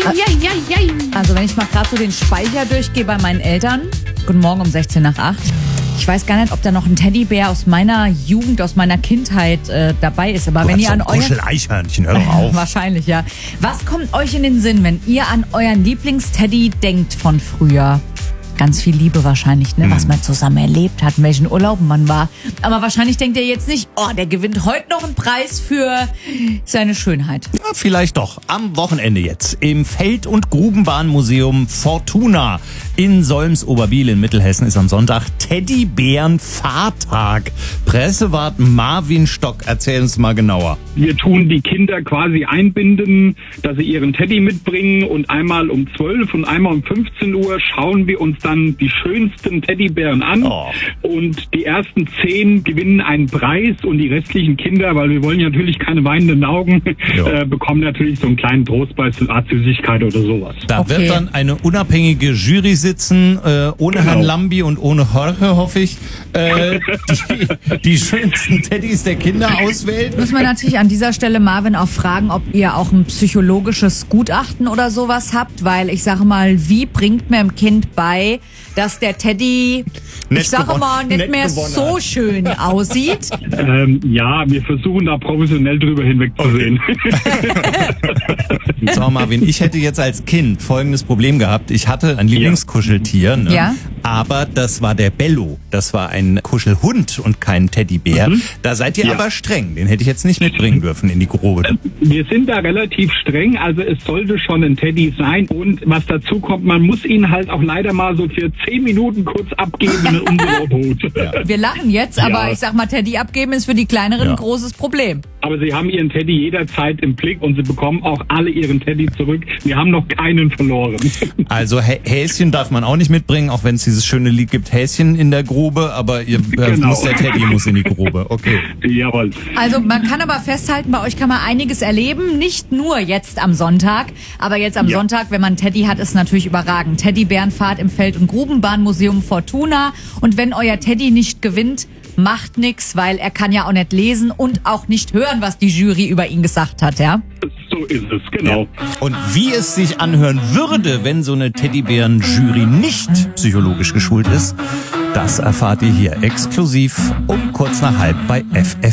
Eieieiei. Also wenn ich mal gerade so den Speicher durchgehe bei meinen Eltern. Guten Morgen um 16 nach 8. Ich weiß gar nicht, ob da noch ein Teddybär aus meiner Jugend, aus meiner Kindheit dabei ist. Aber wenn ihr an euren Kuschel-Eichhörnchen, hör doch auf. Wahrscheinlich, ja. Was kommt euch in den Sinn, wenn ihr an euren Lieblingsteddy denkt von früher? Ganz viel Liebe wahrscheinlich, ne? Was man zusammen erlebt hat, in welchen Urlauben man war. Aber wahrscheinlich denkt ihr jetzt nicht, oh, der gewinnt heute noch einen Preis für seine Schönheit. Ja, vielleicht doch. Am Wochenende jetzt im Feld- und Grubenbahnmuseum Fortuna in Solms-Oberbiel in Mittelhessen ist am Sonntag Teddybären-Fahrtag. Pressewart Marvin Stock, erzähl uns mal genauer. Wir tun die Kinder quasi einbinden, dass sie ihren Teddy mitbringen und einmal um 12 und einmal um 15 Uhr schauen wir uns dann die schönsten Teddybären an und die ersten 10 gewinnen einen Preis und die restlichen Kinder, weil wir wollen ja natürlich keine weinenden Augen, bekommen natürlich so einen kleinen Trostpreis, eine Art Süßigkeit oder sowas. Da wird dann eine unabhängige Jury sitzen, ohne Herrn Lambi und ohne Jorge, hoffe ich, die schönsten Teddys der Kinder auswählt. Müssen wir natürlich an dieser Stelle Marvin auch fragen, ob ihr auch ein psychologisches Gutachten oder sowas habt, weil ich sage mal, wie bringt man dem Kind bei, dass der Teddy, ich sage mal, nicht mehr so schön aussieht? Ja, wir versuchen da professionell drüber hinwegzusehen. So, Marvin, ich hätte jetzt als Kind folgendes Problem gehabt. Ich hatte ein Lieblingskuscheltier, ne? Ja. Aber das war der Bello. Das war ein Kuschelhund und kein Teddybär. Da seid ihr aber streng. Den hätte ich jetzt nicht mitbringen dürfen in die Grobe. Wir sind da relativ streng, also es sollte schon ein Teddy sein. Und was dazu kommt, man muss ihn halt auch leider mal so für 10 Minuten kurz abgeben in unser Boot. Wir lachen jetzt, aber ich sag mal, Teddy abgeben ist für die Kleineren ein großes Problem. Aber sie haben ihren Teddy jederzeit im Blick und sie bekommen auch alle ihren Teddy zurück. Wir haben noch keinen verloren. Also Häschen darf man auch nicht mitbringen, auch wenn es dieses schöne Lied gibt, Häschen in der Grube, aber der Teddy muss in die Grube. Okay. Jawohl. Also man kann aber festhalten, bei euch kann man einiges erleben, nicht nur jetzt am Sonntag, aber jetzt am Sonntag, wenn man Teddy hat, ist natürlich überragend. Teddybärenfahrt im Feld- und Grubenbahnmuseum Fortuna und wenn euer Teddy nicht gewinnt, macht nix, weil er kann ja auch nicht lesen und auch nicht hören, was die Jury über ihn gesagt hat, ja? So ist es, genau. Und wie es sich anhören würde, wenn so eine Teddybären-Jury nicht psychologisch geschult ist, das erfahrt ihr hier exklusiv um kurz nach halb bei FFN.